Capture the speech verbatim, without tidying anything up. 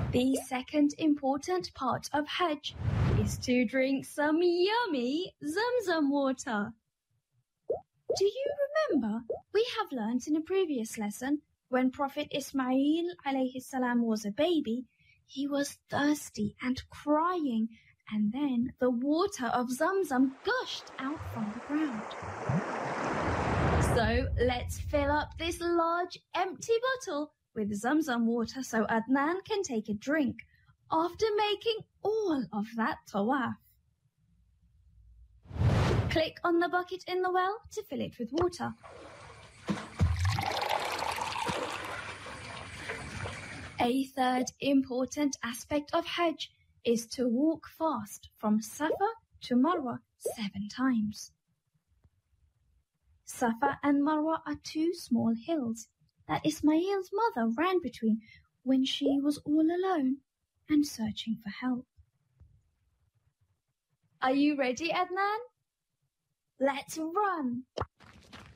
The second important part of Hajj is to drink some yummy Zamzam water. Do you remember? We have learnt in a previous lesson when Prophet Ismail alayhi salam was a baby, he was thirsty and crying, and then the water of Zamzam gushed out from the ground. So let's fill up this large empty bottle with Zamzam water so Adnan can take a drink after making all of that tawaf. Click on the bucket in the well to fill it with water. A third important aspect of Hajj is to walk fast from Safa to Marwa seven times. Safa and Marwa are two small hills that Ismail's mother ran between when she was all alone and searching for help. Are you ready, Adnan? Let's run!